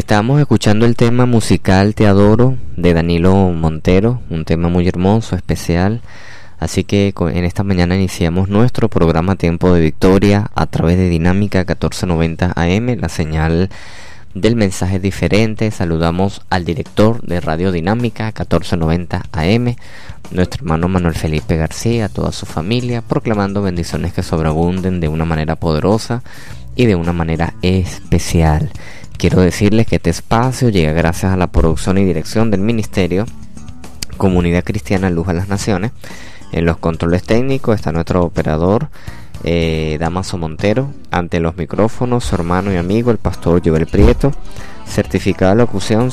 Estábamos escuchando el tema musical Te Adoro de Danilo Montero, un tema muy hermoso, especial. Así que en esta mañana iniciamos nuestro programa Tiempo de Victoria a través de Dinámica 1490 AM, la señal del mensaje diferente. Saludamos al director de Radio Dinámica 1490 AM, nuestro hermano Manuel Felipe García, a toda su familia, proclamando bendiciones que sobreabunden de una manera poderosa y de una manera especial. Quiero decirles que este espacio llega gracias a la producción y dirección del Ministerio Comunidad Cristiana Luz a las Naciones. En los controles técnicos está nuestro operador Damaso Montero. Ante los micrófonos, su hermano y amigo, el pastor Joel Prieto. Certificado de locución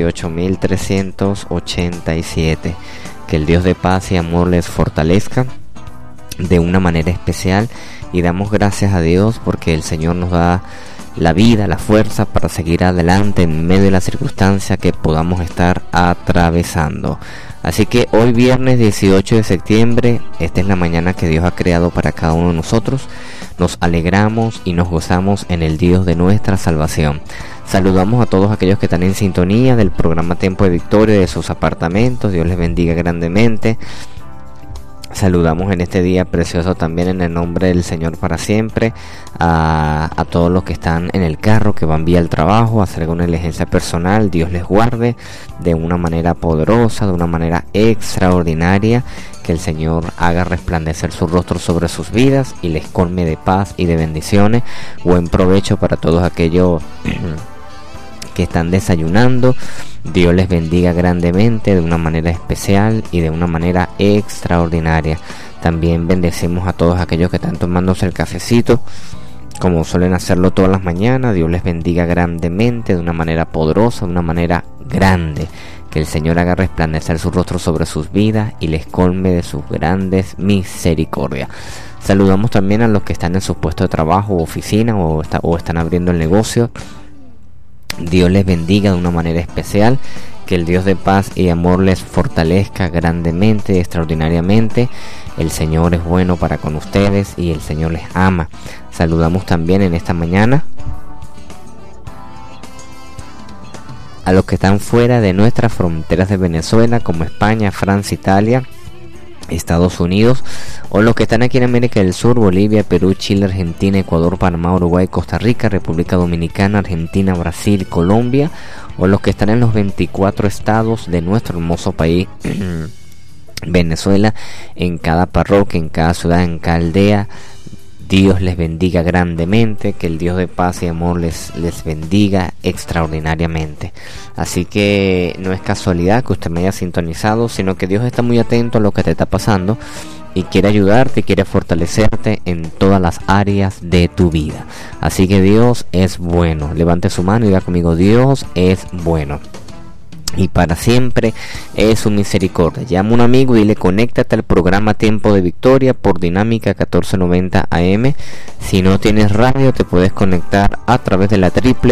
58387. Que el Dios de paz y amor les fortalezca de una manera especial. Y damos gracias a Dios porque el Señor nos da la vida, la fuerza para seguir adelante en medio de la circunstancia que podamos estar atravesando. Así que hoy viernes 18 de septiembre, esta es la mañana que Dios ha creado para cada uno de nosotros. Nos alegramos y nos gozamos en el Dios de nuestra salvación. Saludamos a todos aquellos que están en sintonía del programa Tiempo de Victoria de sus apartamentos. Dios les bendiga grandemente. Saludamos en este día precioso también en el nombre del Señor para siempre a todos los que están en el carro, que van vía al trabajo, a hacer alguna diligencia personal. Dios les guarde de una manera poderosa, de una manera extraordinaria, que el Señor haga resplandecer su rostro sobre sus vidas y les colme de paz y de bendiciones. Buen provecho para todos aquellos que están desayunando. Dios les bendiga grandemente de una manera especial y de una manera extraordinaria. También bendecimos a todos aquellos que están tomándose el cafecito, como suelen hacerlo todas las mañanas. Dios les bendiga grandemente de una manera poderosa, de una manera grande. Que el Señor haga resplandecer su rostro sobre sus vidas y les colme de sus grandes misericordias. Saludamos también a los que están en sus puestos de trabajo o oficina o están abriendo el negocio. Dios les bendiga de una manera especial, que el Dios de paz y amor les fortalezca grandemente, extraordinariamente. El Señor es bueno para con ustedes y el Señor les ama. Saludamos también en esta mañana a los que están fuera de nuestras fronteras de Venezuela, como España, Francia, Italia, Estados Unidos, o los que están aquí en América del Sur, Bolivia, Perú, Chile, Argentina, Ecuador, Panamá, Uruguay, Costa Rica, República Dominicana, Argentina, Brasil, Colombia, o los que están en los 24 estados de nuestro hermoso país Venezuela, en cada parroquia, en cada ciudad, en cada aldea. Dios les bendiga grandemente, que el Dios de paz y amor les bendiga extraordinariamente. Así que no es casualidad que usted me haya sintonizado, sino que Dios está muy atento a lo que te está pasando y quiere ayudarte y quiere fortalecerte en todas las áreas de tu vida. Así que Dios es bueno. Levante su mano y diga conmigo: Dios es bueno y para siempre es su misericordia. Llama a un amigo y dile: conéctate al programa Tiempo de Victoria por Dinámica 1490 AM. Si no tienes radio, te puedes conectar a través de la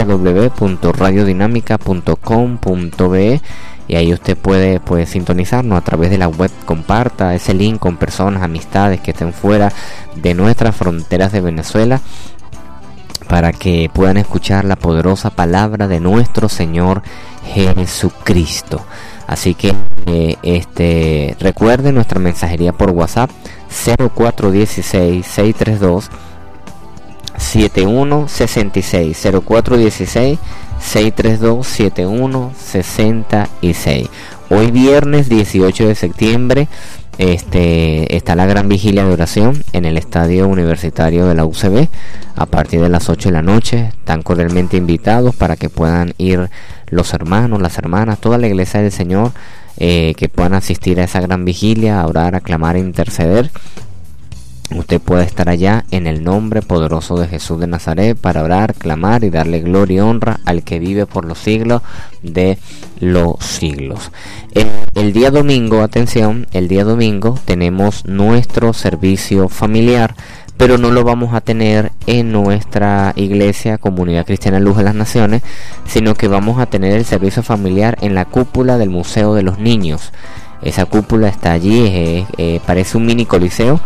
www.radiodinamica.com.be y ahí usted puede sintonizarnos a través de la web. Comparta ese link con personas, amistades que estén fuera de nuestras fronteras de Venezuela, para que puedan escuchar la poderosa palabra de nuestro Señor Jesucristo. Así que recuerden nuestra mensajería por WhatsApp 0416-632-7166, 0416-632-7166. Hoy viernes 18 de septiembre está la gran vigilia de oración en el estadio universitario de la UCB a partir de las 8 de la noche. Están cordialmente invitados para que puedan ir los hermanos, las hermanas, toda la iglesia del Señor, que puedan asistir a esa gran vigilia, a orar, a clamar, a interceder. Usted puede estar allá en el nombre poderoso de Jesús de Nazaret para orar, clamar y darle gloria y honra al que vive por los siglos de los siglos. El día domingo, atención, el día domingo tenemos nuestro servicio familiar, pero no lo vamos a tener en nuestra iglesia Comunidad Cristiana Luz de las Naciones, sino que vamos a tener el servicio familiar en la cúpula del Museo de los Niños. Esa cúpula está allí, parece un mini coliseo.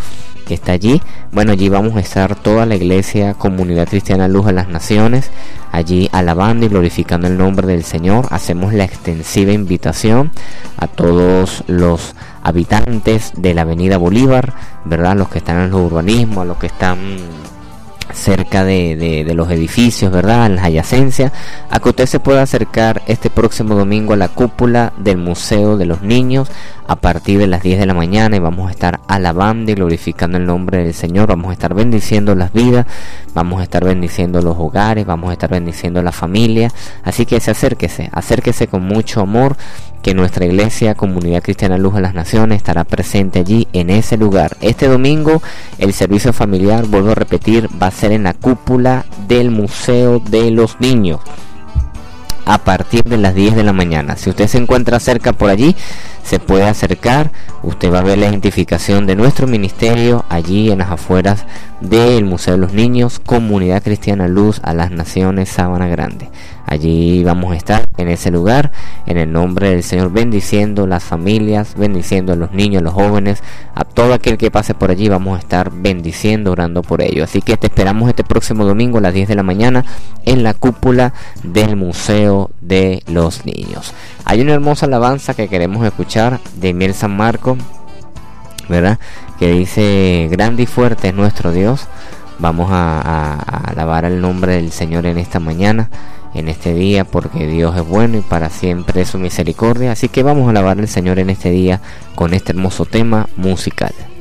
que está allí. Bueno, allí vamos a estar toda la iglesia Comunidad Cristiana Luz de las Naciones, allí alabando y glorificando el nombre del Señor. Hacemos la extensiva invitación a todos los habitantes de la Avenida Bolívar, ¿verdad? Los que están en los urbanismos, a los que están cerca de los edificios, ¿verdad?, en las adyacencias, a que usted se pueda acercar este próximo domingo a la cúpula del Museo de los Niños a partir de las 10 de la mañana, y vamos a estar alabando y glorificando el nombre del Señor. Vamos a estar bendiciendo las vidas, vamos a estar bendiciendo los hogares, vamos a estar bendiciendo la familia. Así que acérquese con mucho amor, que nuestra iglesia Comunidad Cristiana Luz de las Naciones estará presente allí en ese lugar. Este domingo el servicio familiar, vuelvo a repetir, va a ser en la cúpula del Museo de los Niños a partir de las 10 de la mañana. Si usted se encuentra cerca por allí, se puede acercar. Usted va a ver la identificación de nuestro ministerio allí en las afueras del Museo de los Niños, Comunidad Cristiana Luz a las Naciones, Sabana Grande. Allí vamos a estar en ese lugar, en el nombre del Señor, bendiciendo las familias, bendiciendo a los niños, a los jóvenes, a todo aquel que pase por allí. Vamos a estar bendiciendo, orando por ellos. Así que te esperamos este próximo domingo a las 10 de la mañana en la cúpula del Museo de los Niños. Hay una hermosa alabanza que queremos escuchar de Miel San Marco, ¿verdad?, que dice: grande y fuerte es nuestro Dios. Vamos a alabar el nombre del Señor en esta mañana, en este día, porque Dios es bueno y para siempre es su misericordia. Así que vamos a alabar al Señor en este día con este hermoso tema musical.